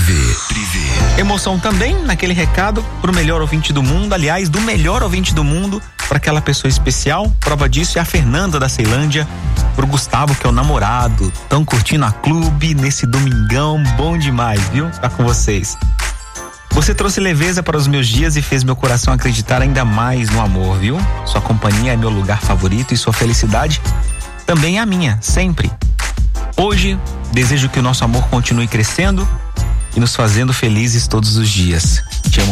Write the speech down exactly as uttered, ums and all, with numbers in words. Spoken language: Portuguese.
Privé, Privé. Emoção também naquele recado pro melhor ouvinte do mundo, aliás, do melhor ouvinte do mundo, para aquela pessoa especial. Prova disso é a Fernanda da Ceilândia, pro Gustavo, que é o namorado, tão curtindo a clube nesse domingão, bom demais, viu? Tá com vocês. Você trouxe leveza para os meus dias e fez meu coração acreditar ainda mais no amor, viu? Sua companhia é meu lugar favorito e sua felicidade também é a minha, sempre. Hoje, desejo que o nosso amor continue crescendo e nos fazendo felizes todos os dias. Te amo